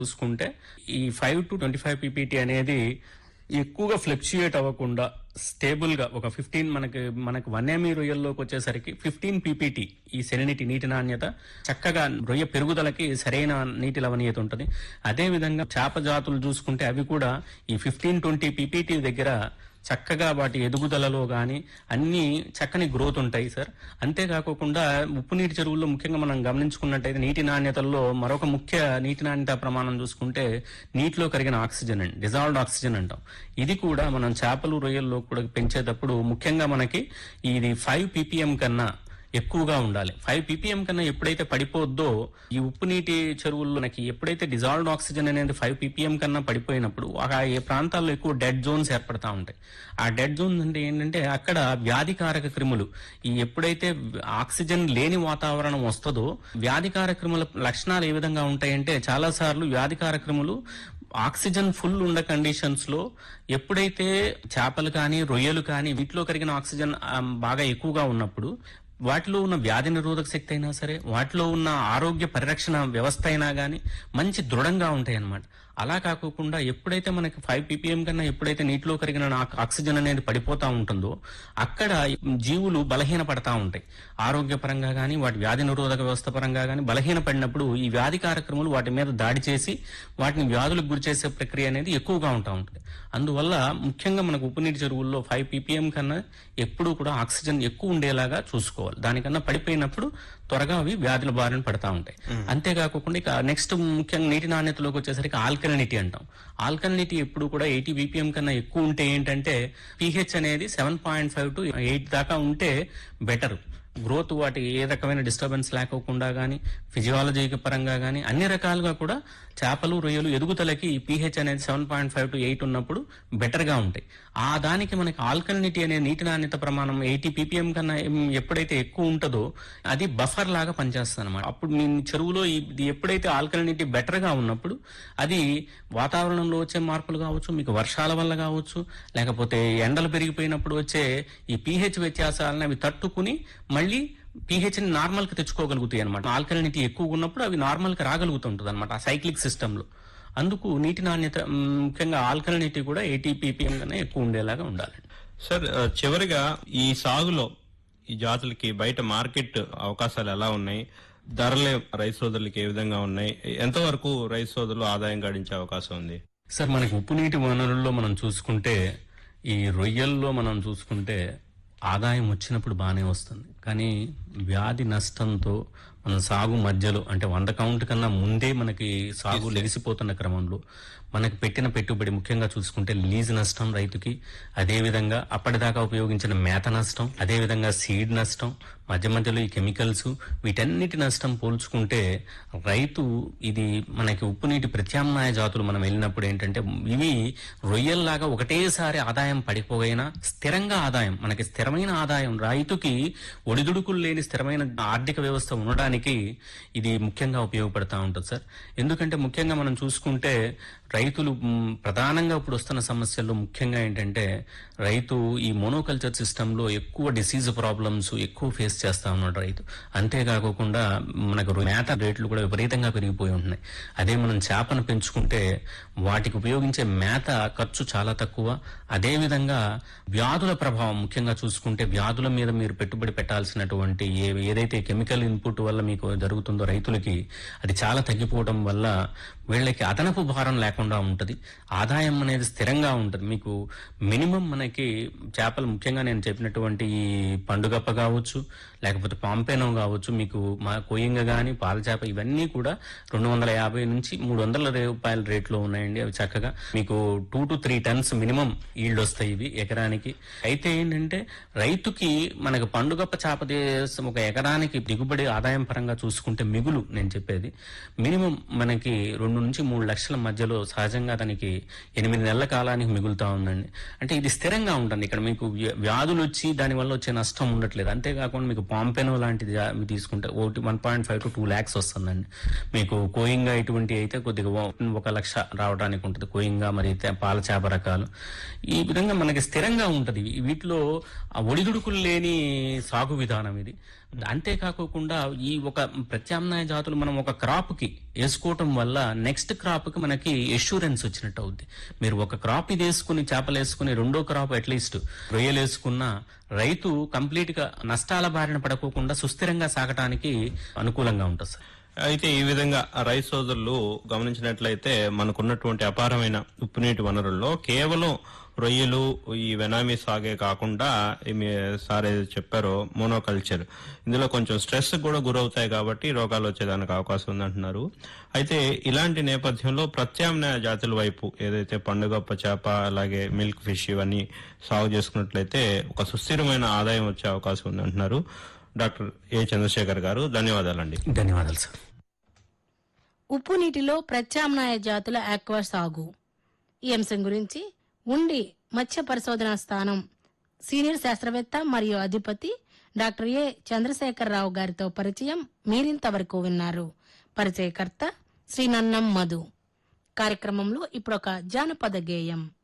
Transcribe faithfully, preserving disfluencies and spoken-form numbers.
చూసుకుంటే ఈ five to twenty five PPT అనేది ఎక్కువగా ఫ్లక్చుయేట్ అవ్వకుండా స్టేబుల్ గా ఒక ఫిఫ్టీన్ మనకి మనకి వన్ ఎంఈ రొయ్యల్లోకి వచ్చేసరికి ఫిఫ్టీన్ పీపీటీ ఈ సెలినిటీ నీటి నాణ్యత చక్కగా రొయ్య పెరుగుదలకి సరైన నీటి లవణీయత ఉంటుంది. అదే విధంగా చేప జాతులు చూసుకుంటే అవి కూడా ఈ ఫిఫ్టీన్ ట్వంటీ పీపీటీ దగ్గర చక్కగా వాటి ఎదుగుదలలో గాని అన్ని చక్కని గ్రోత్ ఉంటాయి సార్. అంతేకాకుండా ఉప్పు నీటి చెరువుల్లో ముఖ్యంగా మనం గమనించుకున్నట్టయితే నీటి నాణ్యతల్లో మరొక ముఖ్య నీటి నాణ్యత ప్రమాణం చూసుకుంటే నీటిలో కరిగిన ఆక్సిజన్ అండి, డిజాల్వ్డ్ ఆక్సిజన్ అంటాం. ఇది కూడా మనం చేపలు రొయ్యల్లో కూడా పెంచేటప్పుడు ముఖ్యంగా మనకి ఇది ఫైవ్ పీపీఎం కన్నా ఎక్కువగా ఉండాలి. ఫైవ్ పీపీఎం కన్నా ఎప్పుడైతే పడిపోద్దో ఈ ఉప్పు నీటి చెరువుల్లో మనకి ఎప్పుడైతే డిజాల్వ్డ్ ఆక్సిజన్ అనేది ఫైవ్ పీపీఎం కన్నా పడిపోయినప్పుడు ఆ ఏ ప్రాంతాల్లో ఎక్కువ డెడ్ జోన్స్ ఏర్పడతా ఉంటాయి. ఆ డెడ్ జోన్స్ అంటే ఏంటంటే అక్కడ వ్యాధికారక క్రిములు ఈ ఎప్పుడైతే ఆక్సిజన్ లేని వాతావరణం వస్తుందో వ్యాధికారక క్రిముల లక్షణాలు ఏ విధంగా ఉంటాయంటే చాలా సార్లు వ్యాధికార క్రిములు ఆక్సిజన్ ఫుల్ ఉన్న కండిషన్స్ లో ఎప్పుడైతే చేపలు కానీ రొయ్యలు కానీ వీటిలో కరిగిన ఆక్సిజన్ బాగా ఎక్కువగా ఉన్నప్పుడు వాటిలో ఉన్న వ్యాధి నిరోధక శక్తి అయినా సరే వాటిలో ఉన్న ఆరోగ్య పరిరక్షణ వ్యవస్థ అయినా గానీ మంచి దృఢంగా ఉంటాయి అన్నమాట. అలా కాకుండా ఎప్పుడైతే మనకి ఫైవ్ పీపీఎం కన్నా ఎప్పుడైతే నీటిలో కరిగిన ఆక్సిజన్ అనేది పడిపోతా ఉంటుందో అక్కడ జీవులు బలహీన పడతా ఉంటాయి. ఆరోగ్యపరంగా గానీ వాటి వ్యాధి నిరోధక వ్యవస్థ పరంగా గానీ బలహీన పడినప్పుడు ఈ వ్యాధి కార్యక్రమాలు వాటి మీద దాడి చేసి వాటిని వ్యాధులకు గురి చేసే ప్రక్రియ అనేది ఎక్కువగా ఉంటా ఉంటుంది. అందువల్ల ముఖ్యంగా మనకు ఉప్పు నీటి చెరువుల్లో ఫైవ్ పీపీఎం కన్నా ఎప్పుడూ కూడా ఆక్సిజన్ ఎక్కువ ఉండేలాగా చూసుకోవాలి. దానికన్నా పడిపోయినప్పుడు త్వరగా అవి వ్యాధుల బారిన పడతా ఉంటాయి. అంతేకాకుండా ఇక నెక్స్ట్ ముఖ్యంగా నీటి నాణ్యతలోకి వచ్చేసరికి ఆల్కలినిటీ అంటాం. ఆల్కలినిటీ ఎప్పుడు కూడా ఎయిటీ బీపీఎం కన్నా ఎక్కువ ఉంటే ఏంటంటే పీహెచ్ అనేది seven point five to eight దాకా ఉంటే బెటర్. గ్రోత్ వాటి ఏ రకమైన డిస్టర్బెన్స్ లేకోకుండా గానీ ఫిజియాలజీ పరంగా గానీ అన్ని రకాలుగా కూడా చేపలు రొయ్యలు ఎదుగుదలకి పీహెచ్ అనేది seven point five to eight ఉన్నప్పుడు బెటర్ గా ఉంటాయి. ఆ దానికి మనకి ఆల్కలినిటీ అనే నీటి నాణ్యత ప్రమాణం ఎయిటీ పీపీఎం కన్నా ఎప్పుడైతే ఎక్కువ ఉంటుందో అది బఫర్ లాగా పనిచేస్తుంది అనమాట. అప్పుడు మీ చెరువులో ఇది ఎప్పుడైతే ఆల్కలినిటీ బెటర్ గా ఉన్నప్పుడు అది వాతావరణంలో వచ్చే మార్పులు కావచ్చు, మీకు వర్షాల వల్ల కావచ్చు, లేకపోతే ఎండలు పెరిగిపోయినప్పుడు వచ్చే ఈ పీహెచ్ వ్యత్యాసాలను అవి తట్టుకుని మళ్ళీ పీహెచ్ ని నార్మల్ కి తెచ్చుకోగలుగుతాయి అనమాట. ఆల్కలినిటీ ఎక్కువ ఉన్నప్పుడు అవి నార్మల్ కి రాగలుగుతుంటది అనమాట ఆ సైక్లిక్ సిస్టమ్ లో. అందుకు నీటి నాణ్యత ముఖ్యంగా ఆల్కలినిటీ కూడా ఎయిటీ పీపీఎం కన్నా ఎక్కువ ఉండేలాగా ఉండాలి. సార్ చివరిగా ఈ సాగులో ఈ జాతులకి బయట మార్కెట్ అవకాశాలు ఎలా ఉన్నాయి? ధరలే రైతు సోదరులకి ఏ విధంగా ఉన్నాయి? ఎంతవరకు రైతు సోదరులు ఆదాయం గడించే అవకాశం ఉంది? సార్ మనకి ఉప్పు నీటి వనరుల్లో మనం చూసుకుంటే ఈ రొయ్యల్లో మనం చూసుకుంటే ఆదాయం వచ్చినప్పుడు బాగానే వస్తుంది. కానీ వ్యాధి నష్టంతో మన సాగు మధ్యలో అంటే వంద కౌంట్ కన్నా ముందే మనకి సాగు లెగిసిపోతున్న క్రమంలో మనకి పెట్టిన పెట్టుబడి ముఖ్యంగా చూసుకుంటే లీజ్ నష్టం రైతుకి, అదేవిధంగా అప్పటిదాకా ఉపయోగించిన మేత నష్టం, అదేవిధంగా సీడ్ నష్టం, మధ్య మధ్యలో ఈ కెమికల్స్ వీటన్నిటి నష్టం పోల్చుకుంటే రైతు ఇది మనకి ఉప్పు నీటి ప్రత్యామ్నాయ జాతులు మనం వెళ్ళినప్పుడు ఏంటంటే ఇవి రొయ్యల్లాగా ఒకటేసారి ఆదాయం పడిపోయినా స్థిరంగా ఆదాయం మనకి స్థిరమైన ఆదాయం రైతుకి ఒడిదుడుకులు లేని స్థిరమైన ఆర్థిక వ్యవస్థ ఉండడానికి ఇది ముఖ్యంగా ఉపయోగపడతా ఉంటుంది సార్. ఎందుకంటే ముఖ్యంగా మనం చూసుకుంటే రైతులు ప్రధానంగా ఇప్పుడు వస్తున్న సమస్యల్లో ముఖ్యంగా ఏంటంటే రైతు ఈ మోనోకల్చర్ సిస్టమ్ లో ఎక్కువ డిసీజ్ ప్రాబ్లమ్స్ ఎక్కువ ఫేస్ చేస్తా ఉన్నాడు రైతు. అంతేకాకుండా మనకు మేత రేట్లు కూడా విపరీతంగా పెరిగిపోయి ఉంటున్నాయి. అదే మనం చేపను పెంచుకుంటే వాటికి ఉపయోగించే మేత ఖర్చు చాలా తక్కువ. అదే విధంగా వ్యాధుల ప్రభావం ముఖ్యంగా చూసుకుంటే వ్యాధుల మీద మీరు పెట్టుబడి పెట్టాల్సినటువంటి ఏదైతే కెమికల్ ఇన్పుట్ వల్ల మీకు జరుగుతుందో రైతులకి అది చాలా తగ్గిపోవడం వల్ల వీళ్ళకి అదనపు భారం లేకుండా ఉంటది. ఆదాయం అనేది స్థిరంగా ఉంటది. మీకు మినిమం మనకి చేపలు ముఖ్యంగా నేను చెప్పినటువంటి ఈ పండుగప్ప కావచ్చు, లేకపోతే పాంపేనో కావచ్చు, మీకు మా కొయ్యంగ గాని పాల చేప ఇవన్నీ కూడా రెండు వందల యాభై నుంచి మూడు వందల రూపాయల రేట్లో ఉన్నాయండి. అవి చక్కగా మీకు two to three turns minimum yield వస్తాయి ఇవి ఎకరానికి. అయితే ఏంటంటే రైతుకి మనకు పండుగప్ప చేప దేశం ఒక ఎకరానికి దిగుబడి ఆదాయం పరంగా చూసుకుంటే మిగులు నేను చెప్పేది మినిమం మనకి రెండు నుంచి మూడు లక్షల మధ్యలో సహజంగా దానికి ఎనిమిది నెలల కాలానికి మిగులుతా ఉందండి. అంటే ఇది స్థిరంగా ఉంటుంది. ఇక్కడ మీకు వ్యాధులు వచ్చి దాని వల్ల వచ్చే నష్టం ఉండట్లేదు. అంతేకాకుండా మీకు పాంపెనో లాంటిది ఆ, మీరు తీసుకుంటే ఒకటి one point five to two lakhs వస్తుందండి. మీకు కోయింగా ఇటువంటి అయితే కొద్దిగా ఓ- ఒక లక్ష రావడానికి ఉంటుంది. కోయింగా మరి తే- పాల చేప రకాలు ఈ విధంగా మనకి స్థిరంగా ఉంటది. వీటిలో ఆ ఒడిదుడుకులు లేని సాగు విధానం ఇది. అంతేకాకుండా ఈ ఒక ప్రత్యామ్నాయ జాతులు మనం ఒక క్రాప్ కి వేసుకోవటం వల్ల నెక్స్ట్ క్రాప్ కి మనకి ఎష్యూరెన్స్ వచ్చినట్టు అవుద్ది. మీరు ఒక క్రాప్ ఇది వేసుకుని చేపలు వేసుకుని రెండో క్రాప్ అట్లీస్ట్ రొయ్యలు వేసుకున్న రైతు కంప్లీట్ గా నష్టాల బారిన పడకోకుండా సుస్థిరంగా సాగటానికి అనుకూలంగా ఉంటుంది సార్. అయితే ఈ విధంగా రైతు సోదరులు గమనించినట్లయితే మనకున్నటువంటి అపారమైన ఉప్పునీటి వనరుల్లో కేవలం రొయ్యలు ఈ వెనామీ సాగే కాకుండా ఈ మీ సార్ ఏదో చెప్పారో మోనోకల్చర్, ఇందులో కొంచెం స్ట్రెస్ కూడా గురవుతాయి కాబట్టి రోగాలు వచ్చేదానికి అవకాశం ఉందంటున్నారు. అయితే ఇలాంటి నేపథ్యంలో ప్రత్యామ్నాయ జాతుల వైపు ఏదైతే పండుగప్ప చేప అలాగే మిల్క్ ఫిష్ ఇవన్నీ సాగు చేసుకున్నట్లయితే ఒక సుస్థిరమైన ఆదాయం వచ్చే అవకాశం ఉందంటున్నారు. డాక్టర్ ఏ చంద్రశేఖర్ గారు, ధన్యవాదాలండి. ధన్యవాదాలు సార్. ఉప్పు నీటిలో ప్రత్యామ్నాయ జాతుల ఆక్వా సాగు ఈ అంశం గురించి ఉండి మత్స్య పరిశోధనా స్థానం సీనియర్ శాస్త్రవేత్త మరియు అధిపతి డాక్టర్ ఏ చంద్రశేఖర్ రావు గారితో పరిచయం మీరింతవరకు విన్నారు. పరిచయకర్త శ్రీ నన్నం మధు. కార్యక్రమంలో ఇప్పుడొక జానపద గేయం.